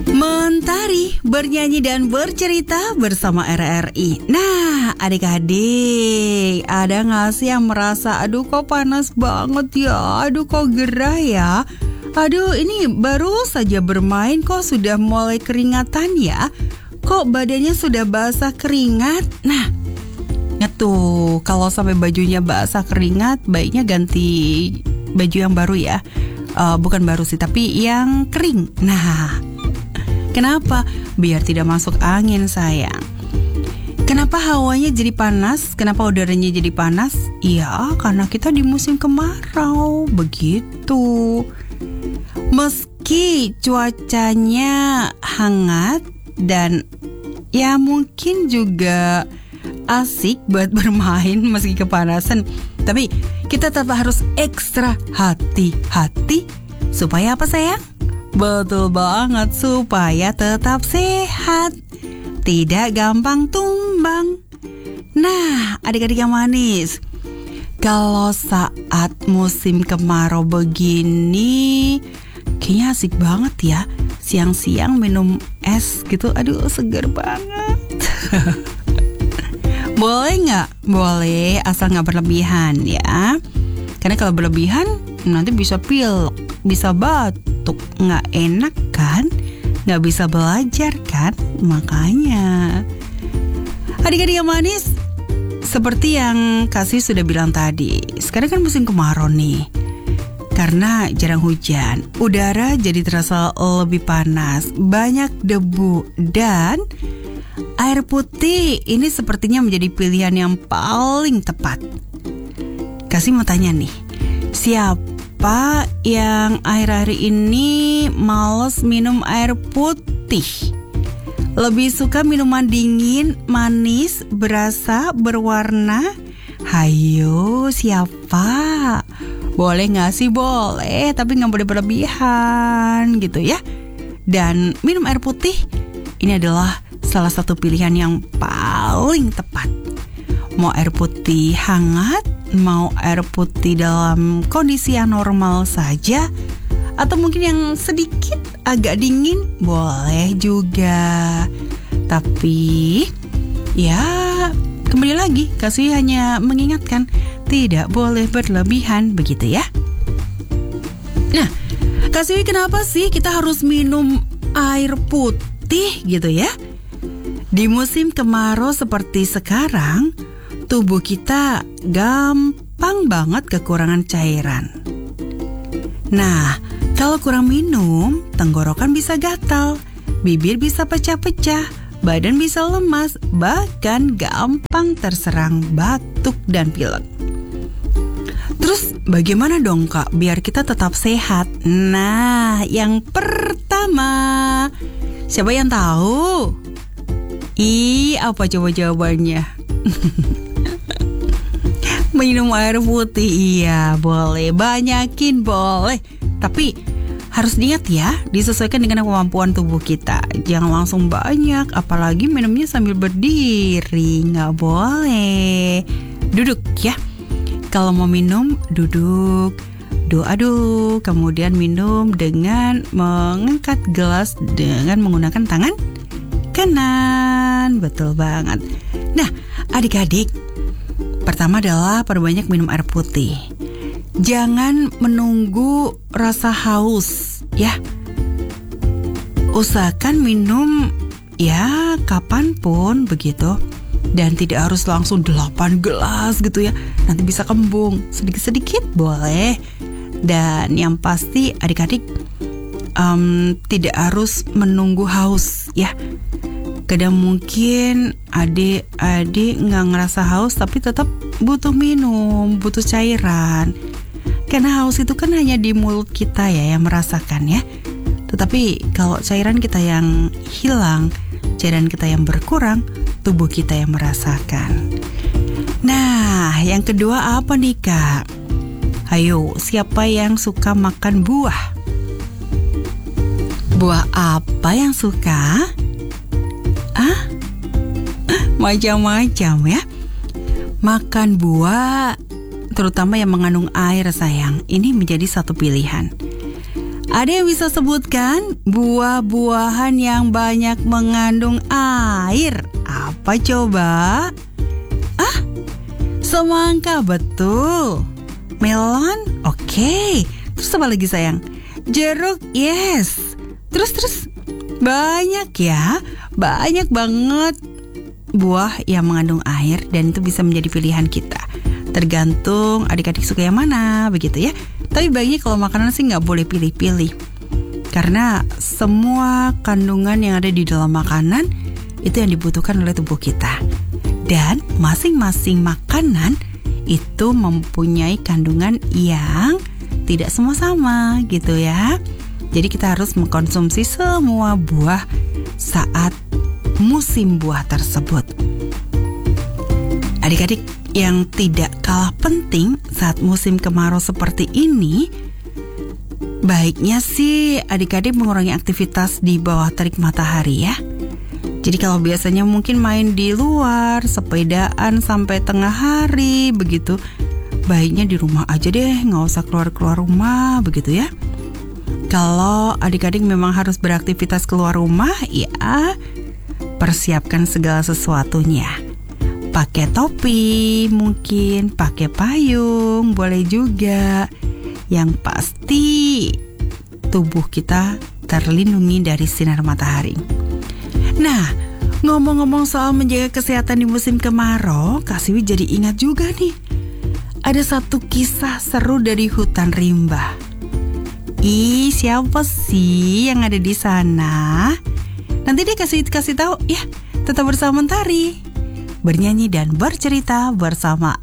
Mentari, bernyanyi dan bercerita bersama RRI. Nah, adik-adik, ada gak sih yang merasa, aduh kok panas banget ya, aduh kok gerah ya, aduh ini baru saja bermain kok sudah mulai keringatan ya, kok badannya sudah basah keringat. Nah, tuh kalau sampai bajunya basah keringat, baiknya ganti baju yang baru ya. Bukan baru sih, tapi yang kering. Nah, kenapa? Biar tidak masuk angin sayang. Kenapa hawanya jadi panas? Kenapa udaranya jadi panas? Iya, karena kita di musim kemarau. Begitu. Meski cuacanya hangat dan ya mungkin juga asik buat bermain meski kepanasan, tapi kita tetap harus ekstra hati-hati. Supaya apa sayang? Betul banget, supaya tetap sehat, tidak gampang tumbang. Nah, adik-adik yang manis, kalau saat musim kemarau begini, kayaknya asik banget ya, siang-siang minum es gitu. Aduh, segar banget. Boleh nggak? Boleh, asal nggak berlebihan ya. Karena kalau berlebihan nanti bisa pilek, bisa batuk, nggak enak kan? Nggak bisa belajar kan? Makanya, adik-adik yang manis, seperti yang Kasih sudah bilang tadi, sekarang kan musim kemarau nih. Karena jarang hujan, udara jadi terasa lebih panas, banyak debu, dan air putih ini sepertinya menjadi pilihan yang paling tepat. Kasih mau tanya nih, siapa yang akhir-akhir ini males minum air putih? Lebih suka minuman dingin, manis, berasa, berwarna? Hayo, siapa? Boleh gak sih? Boleh, tapi gak boleh berlebihan gitu ya. Dan minum air putih ini adalah salah satu pilihan yang paling tepat. Mau air putih hangat, mau air putih dalam kondisi yang normal saja, atau mungkin yang sedikit agak dingin, boleh juga. Tapi ya kembali lagi, Kasih hanya mengingatkan tidak boleh berlebihan, begitu ya. Nah, Kasih, kenapa sih kita harus minum air putih gitu ya? Di musim kemarau seperti sekarang, tubuh kita gampang banget kekurangan cairan. Nah, kalau kurang minum, tenggorokan bisa gatal, bibir bisa pecah-pecah, badan bisa lemas, bahkan gampang terserang batuk dan pilek. Terus bagaimana dong Kak biar kita tetap sehat? Nah, yang pertama, siapa yang tahu? Apa coba jawabannya? Minum air putih, iya boleh, banyakin boleh. Tapi harus diingat ya, disesuaikan dengan kemampuan tubuh kita. Jangan langsung banyak, apalagi minumnya sambil berdiri, nggak boleh. Duduk ya. Kalau mau minum, duduk, aduk, kemudian minum dengan mengangkat gelas dengan menggunakan tangan kanan. Betul banget. Nah, adik-adik, pertama adalah perbanyak minum air putih. Jangan menunggu rasa haus ya. Usahakan minum ya kapanpun begitu. Dan tidak harus langsung 8 gelas gitu ya. Nanti bisa kembung. Sedikit-sedikit boleh. Dan yang pasti adik-adik tidak harus menunggu haus ya. Kadang mungkin adik-adik gak ngerasa haus, tapi tetap butuh minum, butuh cairan. Karena haus itu kan hanya di mulut kita ya yang merasakan ya. Tetapi kalau cairan kita yang hilang, cairan kita yang berkurang, tubuh kita yang merasakan. Nah, yang kedua apa nih Kak? Ayo, siapa yang suka makan buah? Buah apa yang suka? Macam-macam ya. Makan buah, terutama yang mengandung air sayang, ini menjadi satu pilihan. Ada yang bisa sebutkan buah-buahan yang banyak mengandung air? Apa coba? Semangka, betul. Melon, oke. Terus apa lagi sayang? Jeruk, yes. Terus banyak ya. Banyak banget buah yang mengandung air, dan itu bisa menjadi pilihan kita. Tergantung adik-adik suka yang mana, begitu ya. Tapi baiknya kalau makanan sih nggak boleh pilih-pilih, karena semua kandungan yang ada di dalam makanan itu yang dibutuhkan oleh tubuh kita. Dan masing-masing makanan itu mempunyai kandungan yang tidak semua sama gitu ya. Jadi kita harus mengkonsumsi semua buah saat musim buah tersebut. Adik-adik, yang tidak kalah penting saat musim kemarau seperti ini, baiknya sih adik-adik mengurangi aktivitas di bawah terik matahari ya. Jadi kalau biasanya mungkin main di luar, sepedaan sampai tengah hari begitu, baiknya di rumah aja deh, nggak usah keluar-keluar rumah begitu ya. Kalau adik-adik memang harus beraktivitas keluar rumah, ya persiapkan segala sesuatunya. Pakai topi, mungkin pakai payung, boleh juga. Yang pasti tubuh kita terlindungi dari sinar matahari. Nah, ngomong-ngomong soal menjaga kesehatan di musim kemarau, Kak Siwi jadi ingat juga nih. Ada satu kisah seru dari hutan rimba. Siapa sih yang ada di sana? Nanti dia kasih tahu ya. Tetap bersama Mentari, bernyanyi dan bercerita bersama